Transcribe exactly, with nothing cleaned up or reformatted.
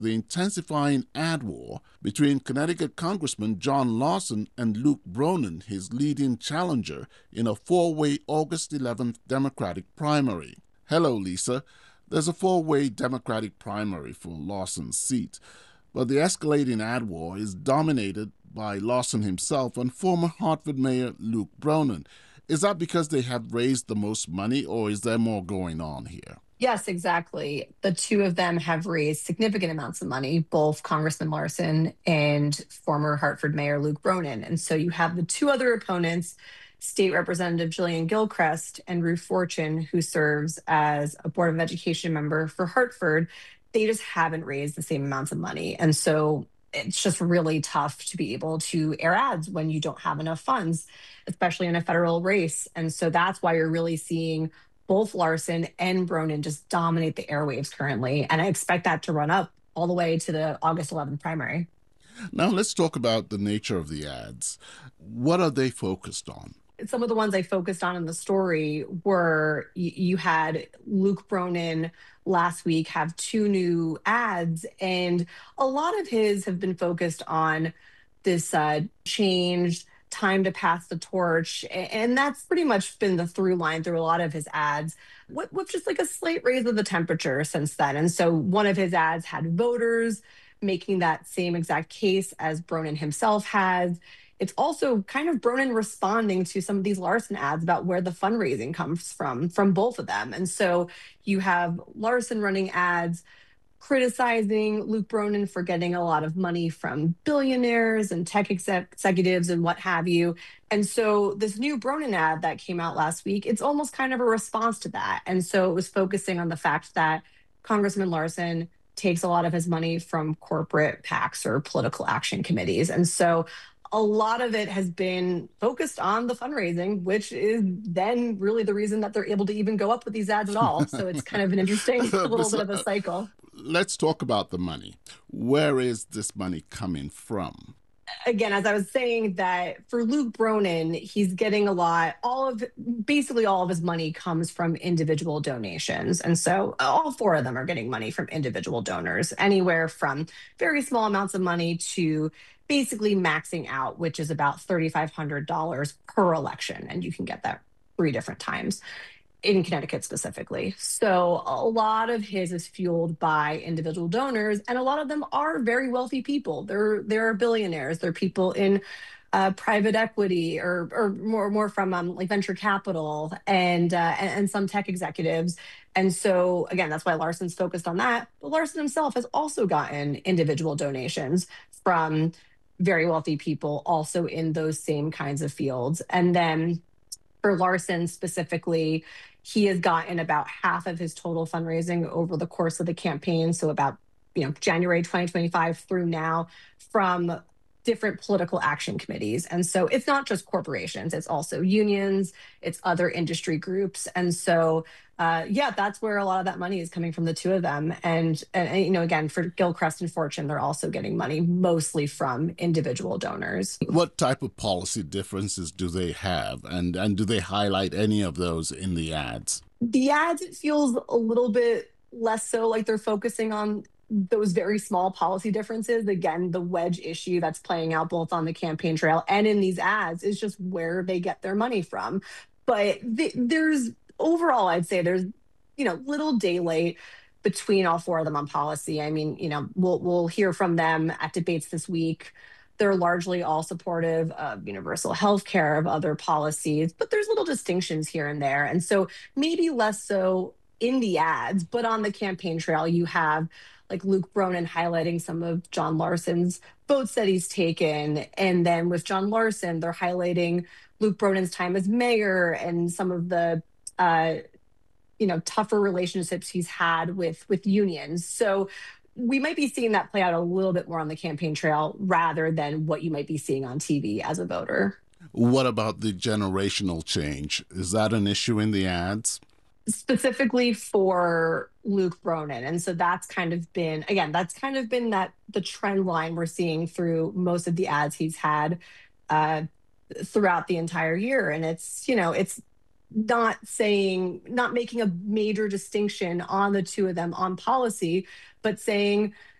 the intensifying ad war between Connecticut Congressman John Lawson and Luke Bronin, his leading challenger, in a four-way August eleventh Democratic primary. Hello, Lisa. There's a four-way Democratic primary for Lawson's seat, but the escalating ad war is dominated by Lawson himself and former Hartford Mayor Luke Bronin. Is that because they have raised the most money, or is there more going on here? Yes, exactly. The two of them have raised significant amounts of money, both Congressman Larson and former Hartford Mayor Luke Bronin. And so you have the two other opponents, State Representative Jillian Gilchrist and Ruth Fortune, who serves as a Board of Education member for Hartford. They just haven't raised the same amounts of money. And so it's just really tough to be able to air ads when you don't have enough funds, especially in a federal race. And so that's why you're really seeing both Larson and Bronin just dominate the airwaves currently. And I expect that to run up all the way to the August eleventh primary. Now let's talk about the nature of the ads. What are they focused on? Some of the ones I focused on in the story were y- you had Luke Bronin last week have two new ads, and a lot of his have been focused on this uh, change, time to pass the torch. a- And that's pretty much been the through line through a lot of his ads, with, with just like a slight raise of the temperature since then. And so one of his ads had voters making that same exact case as Bronin himself has. It's also kind of Bronin responding to some of these Larson ads about where the fundraising comes from, from both of them. And so you have Larson running ads criticizing Luke Bronin for getting a lot of money from billionaires and tech exec- executives and what have you. And so this new Bronin ad that came out last week, it's almost kind of a response to that. And so it was focusing on the fact that Congressman Larson takes a lot of his money from corporate PACs or political action committees. And so a lot of it has been focused on the fundraising, which is then really the reason that they're able to even go up with these ads at all. So it's kind of an interesting little bit of a cycle. Let's talk about the money. Where is this money coming from? Again, as I was saying, that for Luke Bronin, he's getting a lot, all of basically all of his money comes from individual donations. And so all four of them are getting money from individual donors, anywhere from very small amounts of money to basically maxing out, which is about three thousand five hundred dollars per election. And you can get that three different times in Connecticut specifically. So a lot of his is fueled by individual donors, and a lot of them are very wealthy people. They're they're billionaires. They're people in uh, private equity, or or more more from um, like venture capital, and, uh, and and some tech executives. And so again, that's why Larson's focused on that. But Larson himself has also gotten individual donations from very wealthy people, also in those same kinds of fields. And then for Larson specifically, he has gotten about half of his total fundraising over the course of the campaign. So about, you know, January twenty twenty-five through now, from different political action committees. And so it's not just corporations, it's also unions, it's other industry groups. And so, uh, yeah, that's where a lot of that money is coming from, the two of them. And, and, and, you know, again, for Gilchrist and Fortune, they're also getting money mostly from individual donors. What type of policy differences do they have? And, and do they highlight any of those in the ads? The ads, it feels a little bit less so like they're focusing on those very small policy differences. Again, the wedge issue that's playing out both on the campaign trail and in these ads is just where they get their money from. But the, there's overall, I'd say there's, you know, little daylight between all four of them on policy. I mean, you know, we'll we'll hear from them at debates this week. They're largely all supportive of universal health care, of other policies, but there's little distinctions here and there. And so maybe less so in the ads, but on the campaign trail, you have like Luke Bronin highlighting some of John Larson's votes that he's taken. And then with John Larson, they're highlighting Luke Bronin's time as mayor and some of the uh, you know, tougher relationships he's had with with unions. So we might be seeing that play out a little bit more on the campaign trail rather than what you might be seeing on T V as a voter. What about the generational change? Is that an issue in the ads? Specifically for Luke Bronin. And so that's kind of been, again, that's kind of been that the trend line we're seeing through most of the ads he's had uh, throughout the entire year. And it's, you know, it's not saying, not making a major distinction on the two of them on policy, but saying